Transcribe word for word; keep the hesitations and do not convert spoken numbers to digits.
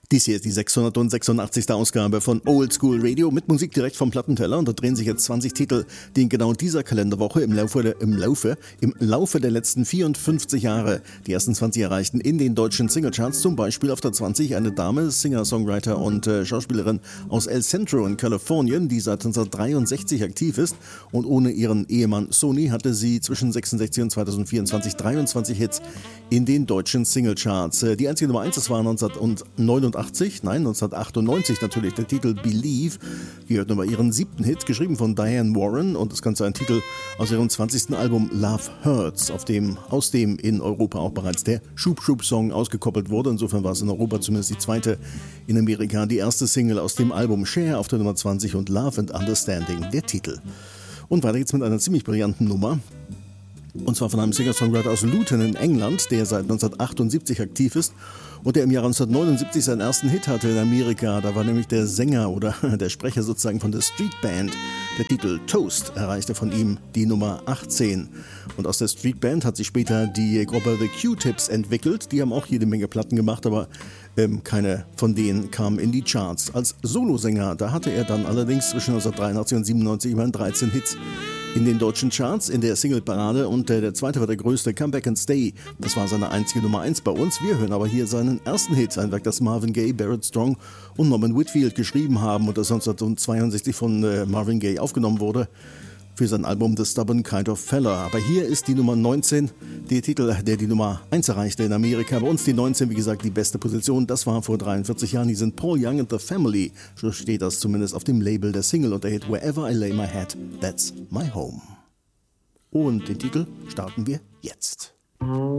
Dies hier ist die sechshundertsechsundachtzigste Ausgabe von Old School Radio mit Musik direkt vom Plattenteller, und da drehen sich jetzt zwanzig Titel, die in genau dieser Kalenderwoche im Laufe der, im Laufe, im Laufe der letzten vierundfünfzig Jahre die ersten zwanzig erreichten in den deutschen Singlecharts. Zum Beispiel auf der zwanzig eine Dame, Singer, Songwriter und äh, Schauspielerin aus El Centro in Kalifornien, die seit neunzehnhundertdreiundsechzig aktiv ist, und ohne ihren Ehemann Sony hatte sie zwischen sechsundsechzig und zweitausendvierundzwanzig dreiundzwanzig Hits in den deutschen Singlecharts. Äh, die einzige Nummer eins, das war neunzehnhundertneunundachtzig, nein, neunzehnhundertachtundneunzig natürlich, der Titel Believe. Wir hörten über ihren siebten Hit, geschrieben von Diane Warren, und das Ganze ein Titel aus ihrem zwanzigsten Album Love Hurts, auf dem, aus dem in Europa auch bereits der Schub-Schub-Song ausgekoppelt wurde. Insofern war es in Europa zumindest die zweite, in Amerika die erste Single aus dem Album Share auf der Nummer zwanzig und Love and Understanding der Titel. Und weiter geht's mit einer ziemlich brillanten Nummer. Und zwar von einem Singer-Songwriter aus Luton in England, der seit neunzehnhundertachtundsiebzig aktiv ist und der im Jahr neunzehnhundertneunundsiebzig seinen ersten Hit hatte in Amerika. Da war nämlich der Sänger oder der Sprecher sozusagen von der Street Band. Der Titel Toast erreichte von ihm die Nummer achtzehn. Und aus der Street Band hat sich später die Gruppe The Q-Tips entwickelt. Die haben auch jede Menge Platten gemacht, aber ähm, keine von denen kam in die Charts. Als Solosänger, da hatte er dann allerdings zwischen neunzehnhundertdreiundachtzig und siebenundneunzig immerhin dreizehn Hits in den deutschen Charts, in der Single-Parade, und äh, der zweite war der größte, Come Back and Stay. Das war seine einzige Nummer eins bei uns. Wir hören aber hier seinen ersten Hit, ein Werk, das Marvin Gaye, Barrett Strong und Norman Whitfield geschrieben haben und das neunzehnhundertzweiundsechzig von äh, Marvin Gaye aufgenommen wurde für sein Album The Stubborn Kind of Fella. Aber hier ist die Nummer neunzehn, der Titel, der die Nummer eins erreichte in Amerika. Bei uns die neunzehn, wie gesagt, die beste Position. Das war vor dreiundvierzig Jahren. Die sind Paul Young and the Family. So steht das zumindest auf dem Label der Single, und der Hit Wherever I Lay My Head, That's My Home. Und den Titel starten wir jetzt.